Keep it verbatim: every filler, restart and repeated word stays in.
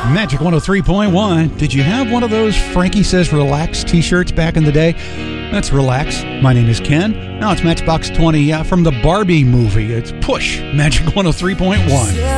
Magic one oh three point one. Did you have one of those Frankie Says Relax t-shirts back in the day? That's Relax. My name is Ken. Now it's Matchbox twenty uh, from the Barbie movie. It's Push, Magic one oh three point one.